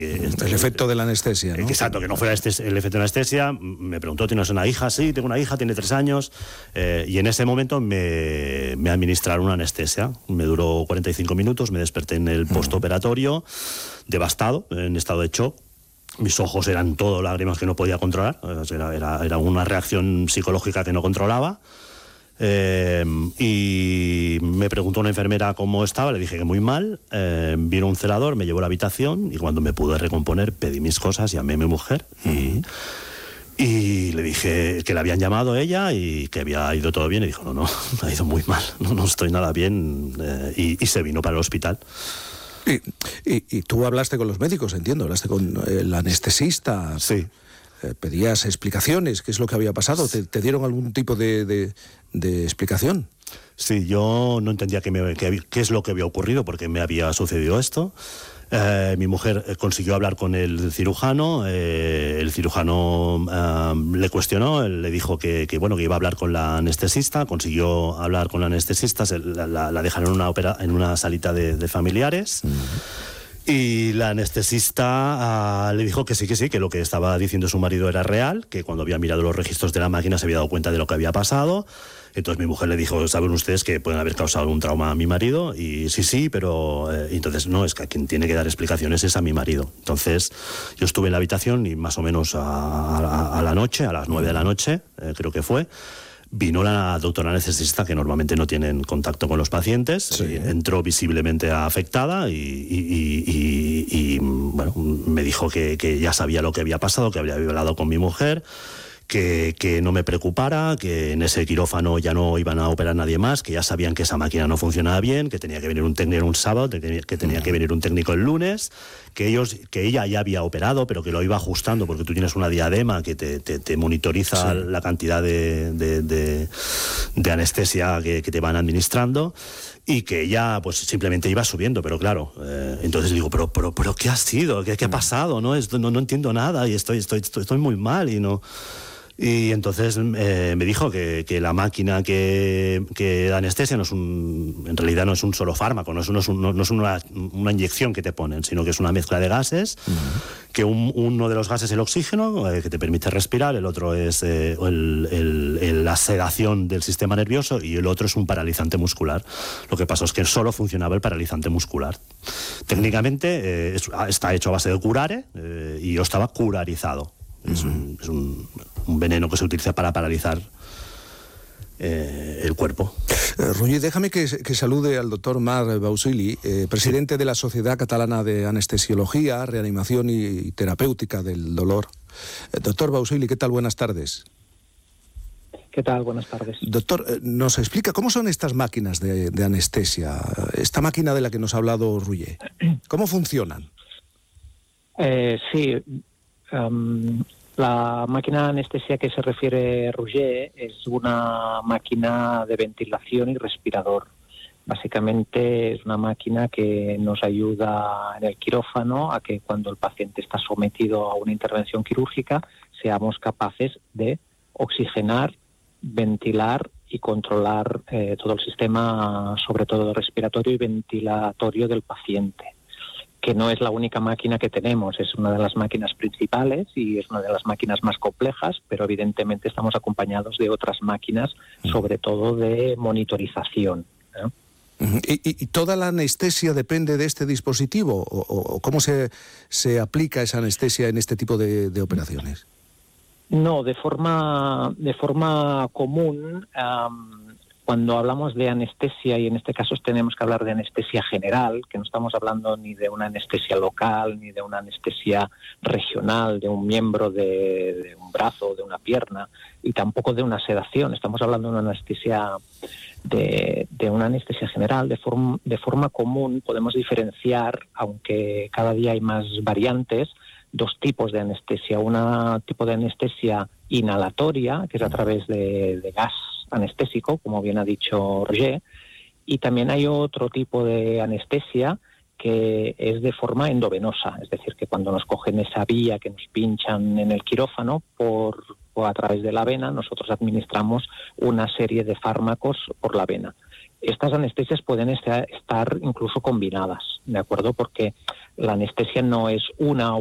El efecto de la anestesia, ¿no? Exacto, que no fuera el efecto de la anestesia. Me preguntó, ¿tienes una hija? Sí, tengo una hija, tiene 3 años. Y en ese momento me administraron una anestesia. Me duró 45 minutos, me desperté en el postoperatorio, devastado, en estado de shock. Mis ojos eran todo lágrimas que no podía controlar. Era una reacción psicológica que no controlaba. Y me preguntó una enfermera cómo estaba, le dije que muy mal. Vino un celador, me llevó a la habitación y cuando me pude recomponer pedí mis cosas, llamé a mi mujer y le dije que le habían llamado ella y que había ido todo bien y dijo, no, ha ido muy mal, no estoy nada bien, y se vino para el hospital. Y tú hablaste con los médicos, entiendo, hablaste con el anestesista. Sí. ¿Pedías explicaciones? ¿Qué es lo que había pasado? ¿Te dieron algún tipo de explicación? Sí, yo no entendía qué es lo que había ocurrido, porque me había sucedido esto. Mi mujer consiguió hablar con el cirujano. El cirujano le cuestionó, le dijo que iba a hablar con la anestesista. Consiguió hablar con la anestesista, la dejaron en una salita de familiares. Y la anestesista le dijo que sí, que lo que estaba diciendo su marido era real, que cuando había mirado los registros de la máquina se había dado cuenta de lo que había pasado. Entonces mi mujer le dijo, ¿saben ustedes que pueden haber causado un trauma a mi marido? Y sí, pero... entonces, no, es que quien tiene que dar explicaciones es a mi marido. Entonces, yo estuve en la habitación y más o menos a la noche, a las 9 de la noche, creo que fue, vino la doctora anestesista, que normalmente no tienen contacto con los pacientes. Sí. Entró visiblemente afectada y bueno, me dijo que ya sabía lo que había pasado, que había hablado con mi mujer, que no me preocupara, que en ese quirófano ya no iban a operar nadie más, que ya sabían que esa máquina no funcionaba bien, que tenía que venir un técnico un sábado, que tenía que venir un técnico el lunes, que ella ya había operado, pero que lo iba ajustando porque tú tienes una diadema que te monitoriza la cantidad de anestesia que te van administrando, y que ella pues simplemente iba subiendo, pero claro, entonces digo, pero ¿qué ha sido? ¿Qué ha pasado? No entiendo nada y estoy muy mal y no... Y entonces me dijo que la máquina que da anestesia en realidad no es un solo fármaco, no es una inyección que te ponen, sino que es una mezcla de gases, que uno de los gases es el oxígeno, que te permite respirar, el otro es la sedación del sistema nervioso y el otro es un paralizante muscular. Lo que pasó es que solo funcionaba el paralizante muscular. Técnicamente está hecho a base de curare y yo estaba curarizado. Es un veneno que se utiliza para paralizar el cuerpo. Roger, déjame que salude al doctor Marc Bausili, presidente de la Sociedad Catalana de Anestesiología, Reanimación y Terapéutica del Dolor. Doctor Bausili, ¿qué tal? Buenas tardes. ¿Qué tal? Buenas tardes. Doctor, ¿nos explica cómo son estas máquinas de anestesia? Esta máquina de la que nos ha hablado Roger, ¿cómo funcionan? Sí. La máquina de anestesia que se refiere Roger es una máquina de ventilación y respirador. Básicamente es una máquina que nos ayuda en el quirófano a que cuando el paciente está sometido a una intervención quirúrgica seamos capaces de oxigenar, ventilar y controlar todo el sistema, sobre todo respiratorio y ventilatorio del paciente, que no es la única máquina que tenemos, es una de las máquinas principales y es una de las máquinas más complejas, pero evidentemente estamos acompañados de otras máquinas, sobre todo de monitorización, ¿eh? ¿Y toda la anestesia depende de este dispositivo? ¿O cómo se aplica esa anestesia en este tipo de operaciones? No, de forma común, cuando hablamos de anestesia, y en este caso tenemos que hablar de anestesia general, que no estamos hablando ni de una anestesia local, ni de una anestesia regional, de un miembro de un brazo, de una pierna, y tampoco de una sedación. Estamos hablando de una anestesia una anestesia general. De forma común podemos diferenciar, aunque cada día hay más variantes, dos tipos de anestesia. Un tipo de anestesia inhalatoria, que es a través de gas anestésico, como bien ha dicho Roger, y también hay otro tipo de anestesia que es de forma endovenosa, es decir, que cuando nos cogen esa vía que nos pinchan en el quirófano o a través de la vena, nosotros administramos una serie de fármacos por la vena. estas anestesias pueden estar incluso combinadas, ¿de acuerdo? Porque la anestesia no es una